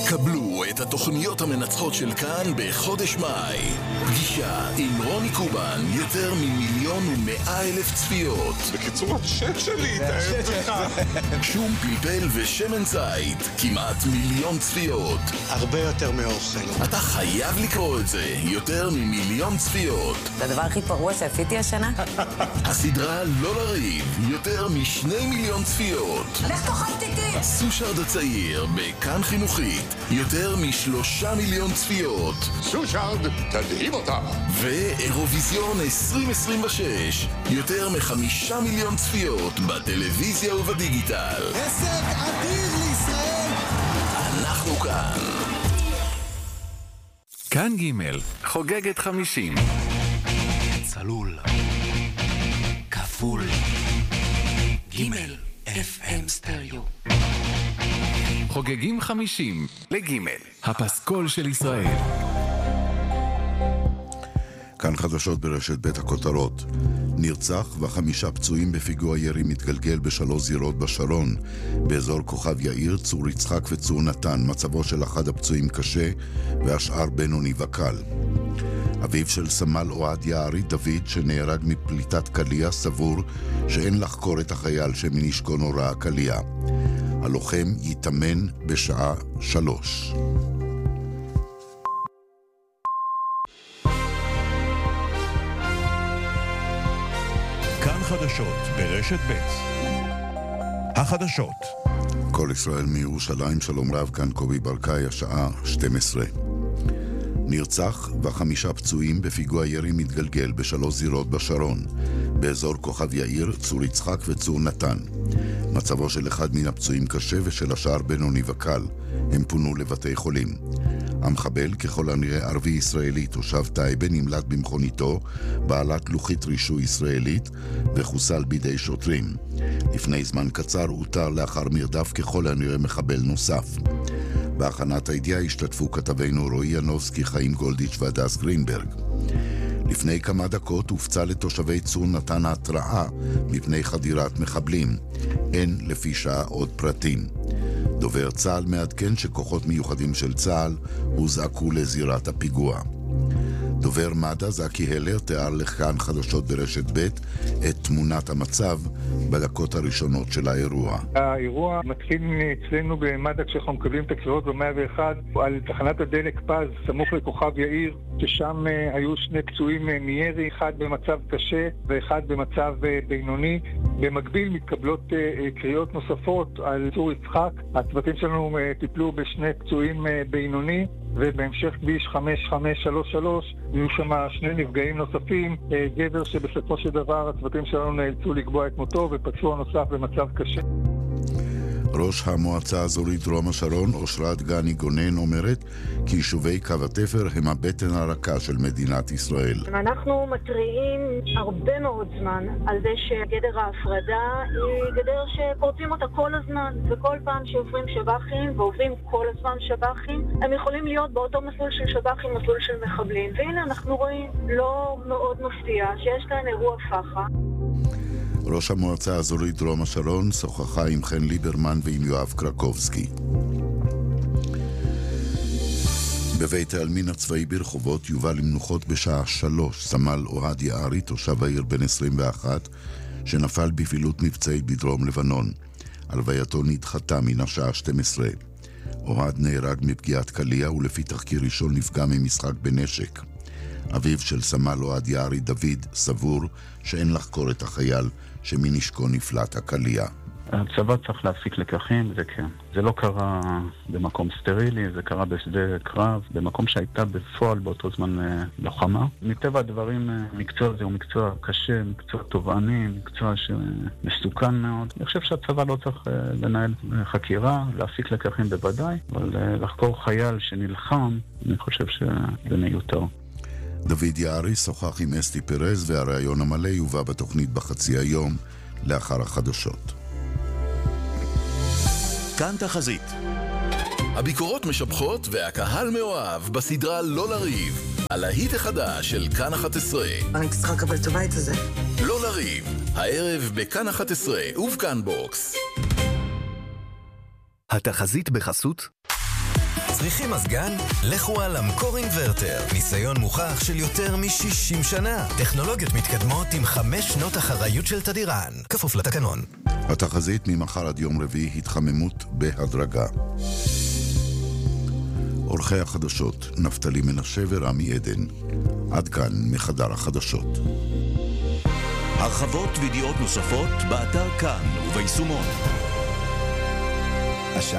קבלו את התוכניות המנצחות של כאן בחודש מאי. פגישה עם רוני קובן, יותר מ1,100,000 צפיות. בקיצור, השט שלי, תאר לך. שום פלפל ושמן זית, כמעט 1,000,000 צפיות. הרבה יותר מאוכל. אתה חייב לקרוא את זה, יותר מ1,000,000 צפיות. זה הדבר הכי פרוע שעשיתי השנה? הסדרה לא לריב, יותר מ2,000,000 צפיות. לך תאכל תיתי! סושרד הצעיר, בכאן חינוכית, יותר מ3,000,000 צפיות. סושרד, תדהים אותה. ואירוויזיון 2026, יותר מ5,000,000 צפיות בטלוויזיה ובדיגיטל. הישג אדיר לישראל. אנחנו כאן. כאן ג' חוגגת 50. צלול, כפול, ג' FM סטריאו. חוגגים 50 לג' הפסקול של ישראל. כאן חדשות ברשת בית הכותרות. נרצח ו5 פצועים בפיגוע ירי מתגלגל ב3 זירות בשרון, באזור כוכב יאיר, צור יצחק וצור נתן. מצבו של אחד הפצועים קשה והשאר בינוני וקל. אביו של סמל אוהד יערי דוד, שנהרג מפליטת קליה, סבור שאין לחקור את החייל שמנשקו נורא הקליה. הלוחם יתאמן בשעה 3. כאן חדשות ברשת ב'. החדשות. כל ישראל מירושלים, שלום רב, כאן קובי ברקאי, השעה 12. נרצח ו5 פצועים בפיגוע ירי מתגלגל ב3 זירות בשרון, באזור כוכב יאיר, צור יצחק וצור נתן. מצבו של אחד מן הפצועים קשה ושל השאר בינוני וקל. הם פונו לבתי חולים. המחבל, ככל הנראה ערבי ישראלי, תושב טייבה, נמלט במכוניתו, בעלת לוחית רישוי ישראלית, וחוסל בידי שוטרים. לפני זמן קצר הותר לאחר מרדף ככל הנראה מחבל נוסף. בהכנת הידיעה השתתפו כתבינו רועי ינובסקי, חיים גולדיץ' והדס גרינברג. לפני כמה דקות הופצה לתושבי צור נתן התראה מפני חדירת מחבלים. אין לפי שעה עוד פרטים. דובר צה"ל מעדכן שכוחות מיוחדים של צה"ל הוזעקו לזירת הפיגוע. דובר מד"א זקי הלר תיאר לכאן חדשות ברשת ב' את תמונת המצב בדקות הראשונות של האירוע. האירוע מתחיל אצלנו במד"א כשאנחנו מקבלים את הקריאות ב-101 על תחנת הדלק פז סמוך לכוכב יאיר, ששם היו 2 פצועים מירי, אחד במצב קשה ואחד במצב בינוני. במקביל מתקבלות קריאות נוספות על צור יצחק. הצוותים שלנו טיפלו ב2 פצועים בינוני, ובהמשך כביש 5533 היו שם 2 נפגעים נוספים, גבר שבסופו של דבר הצוותים שלנו נאלצו לקבוע את מותו, ופצוע נוסף במצב קשה. ראש המועצה האזורית דרום השרון, אושרת גני גונן, אומרת כי יישובי קו התפר הם הבטן הרכה של מדינת ישראל. אנחנו מתריעים הרבה מאוד זמן על זה שגדר ההפרדה היא גדר שפורצים אותה כל הזמן, וכל פעם שעוברים שב"חים ועוברים כל הזמן שב"חים, הם יכולים להיות באותו מסלול של שב"חים, מסלול של מחבלים. והנה אנחנו רואים, לא מאוד מפתיע, שיש כאן אירוע פח"ע. ראש המועצה האזורית דרום השרון שוחחה עם חן ליברמן ועם יואב קרקובסקי. בבית העלמין הצבאי ברחובות יובא למנוחות בשעה 3 סמל אוהד יערי, תושב העיר בן 21, שנפל בפעילות מבצעית בדרום לבנון. הלווייתו נדחתה מן השעה 12. אוהד נהרג מפגיעת קליה ולפי תחקיר ראשון נפגע ממשחק בנשק. אביו של סמל אוהד יערי דוד סבור שאין לחקור את החייל שמנשקו נפלט הקליה. הצבא צריך להפיק לקחים, זה כן. זה לא קרה במקום סטרילי, זה קרה בשדה קרב, במקום שהייתה בפועל באותו זמן לוחמה. מטבע הדברים, מקצוע זה הוא מקצוע קשה, מקצוע תובעני, מקצוע שמסוכן מאוד. אני חושב שהצבא לא צריך לנהל חקירה, להפיק לקחים בוודאי, אבל לחקור חייל שנלחם, אני חושב שזה מיותר. דוד יערי שוחח עם אסתי פרז, והרעיון המלא יובא בתוכנית בחצי היום לאחר החדשות. כאן תחזית. הביקורות משבחות והקהל מאוהב בסדרה לא לריב, הלהיט החדש של כאן 11. אני צריכה לקבל את הבית הזה. לא לריב, הערב בכאן 11 ובכאן בוקס. התחזית בחסות צריכים מזגן? לכו על אמקור אינברטר. ניסיון מוכח של יותר מ-60 שנה. טכנולוגיות מתקדמות עם 5 שנות אחריות של תדירן. כפוף לתקנון. התחזית ממחר עד יום רביעי התחממות בהדרגה. עורכי החדשות נפתלי מנשה ורמי עדן. עד כאן מחדר החדשות. הרחבות וידיעות נוספות באתר כאן וביישומון.